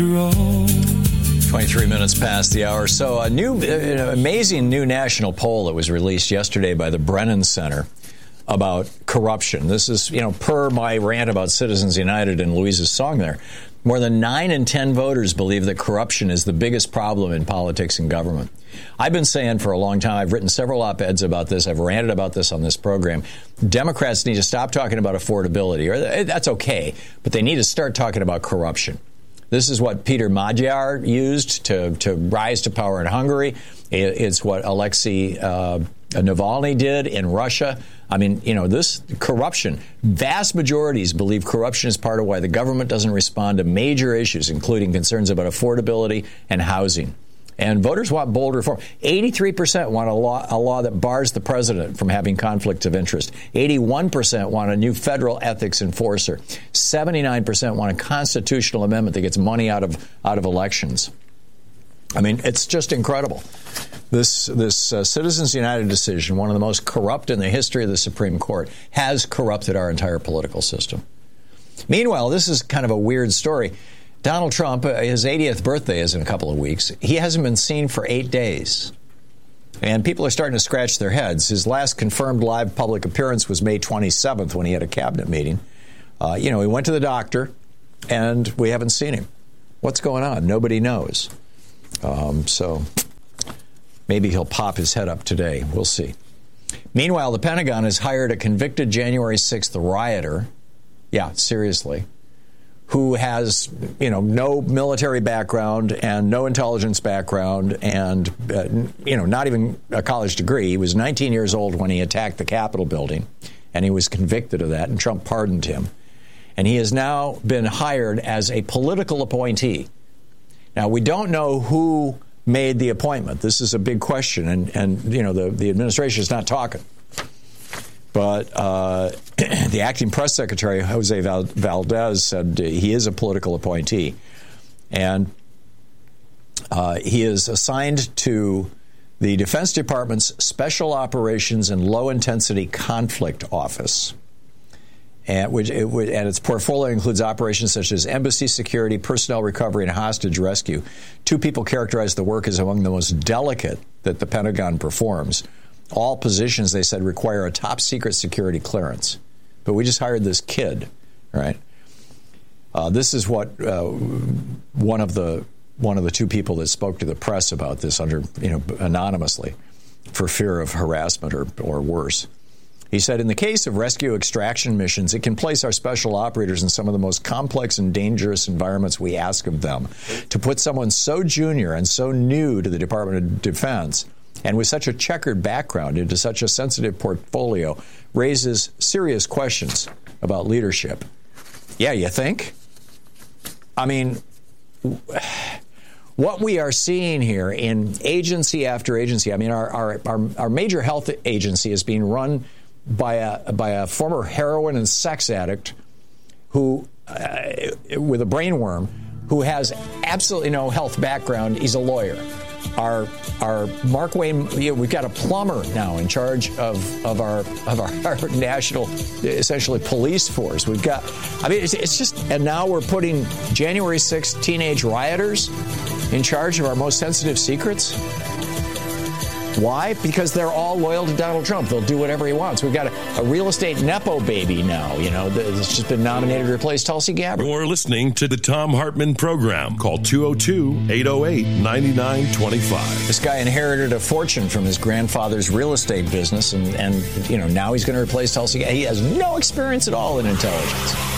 23 minutes past the hour. So an amazing new national poll that was released yesterday by the Brennan Center about corruption. This is, per my rant about Citizens United and Louise's song there. More than 9 in 10 voters believe that corruption is the biggest problem in politics and government. I've been saying for a long time, I've written several op-eds about this, I've ranted about this on this program. Democrats need to stop talking about affordability, or that's okay, but they need to start talking about corruption. This is what Peter Magyar used to rise to power in Hungary. It's what Alexei Navalny did in Russia. I mean, this corruption, vast majorities believe corruption is part of why the government doesn't respond to major issues, including concerns about affordability and housing. And voters want bold reform. 83% want a law that bars the president from having conflicts of interest. 81% want a new federal ethics enforcer. 79% want a constitutional amendment that gets money out of elections. I mean, it's just incredible. This Citizens United decision, one of the most corrupt in the history of the Supreme Court, has corrupted our entire political system. Meanwhile, this is kind of a weird story. Donald Trump, his 80th birthday is in a couple of weeks. He hasn't been seen for 8 days. And people are starting to scratch their heads. His last confirmed live public appearance was May 27th when he had a cabinet meeting. He went to the doctor, and we haven't seen him. What's going on? Nobody knows. So maybe he'll pop his head up today. We'll see. Meanwhile, the Pentagon has hired a convicted January 6th rioter. Yeah, seriously. Who has, no military background and no intelligence background and, not even a college degree. He was 19 years old when he attacked the Capitol building, and he was convicted of that, and Trump pardoned him. And he has now been hired as a political appointee. Now, we don't know who made the appointment. This is a big question, and the administration is not talking. But the acting press secretary, Jose Valdez, said he is a political appointee. And he is assigned to the Defense Department's Special Operations and Low-Intensity Conflict Office. And its portfolio includes operations such as embassy security, personnel recovery, and hostage rescue. Two people characterized the work as among the most delicate that the Pentagon performs. All positions, they said, require a top-secret security clearance. But we just hired this kid, right? This is what one of the two people that spoke to the press about this anonymously for fear of harassment or worse. He said, in the case of rescue extraction missions, it can place our special operators in some of the most complex and dangerous environments we ask of them. To put someone so junior and so new to the Department of Defense and with such a checkered background into such a sensitive portfolio raises serious questions about leadership. Yeah, you think? I mean, what we are seeing here in agency after agency, I mean, our major health agency is being run by a former heroin and sex addict who, with a brainworm, who has absolutely no health background. He's a lawyer. Our Mark Wayne, we've got a plumber now in charge of our national, essentially, police force. We've got, it's just, and now we're putting January 6th teenage rioters in charge of our most sensitive secrets. Why? Because they're all loyal to Donald Trump. They'll do whatever he wants. We've got a real estate Nepo baby now, that's just been nominated to replace Tulsi Gabbard. You're listening to the Thom Hartmann Program. Call 202-808-9925. This guy inherited a fortune from his grandfather's real estate business, and now he's going to replace Tulsi Gabbard. He has no experience at all in intelligence.